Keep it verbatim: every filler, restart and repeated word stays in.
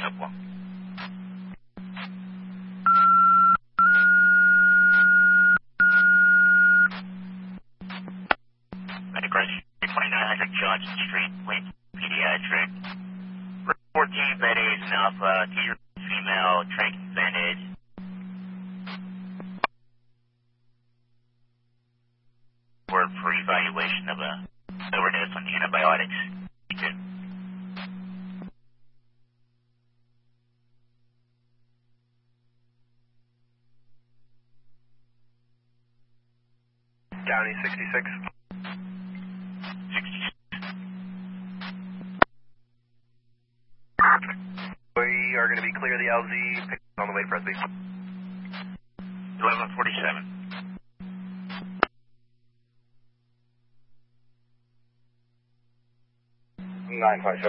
Hopewell. Medical twenty-nine hundred Johnson Street, Lake Pediatric. fourteen bed A's and alpha, T female, trach vented. Word for evaluation of a overdose on antibiotics. County sixty-six. sixty-six. We are going to be clear the L Z. On the way to Presby. eleven forty-seven. nine five seven.